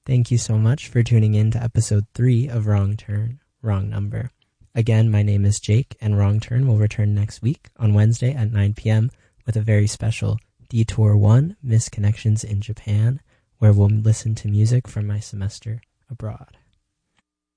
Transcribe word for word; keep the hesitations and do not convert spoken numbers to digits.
Thank you so much for tuning in to episode three of Wrong Turn, Wrong Number. Again, my name is Jake, and Wrong Turn will return next week on Wednesday at nine p.m. with a very special Detour one, Misconnections in Japan, where we'll listen to music from my semester abroad.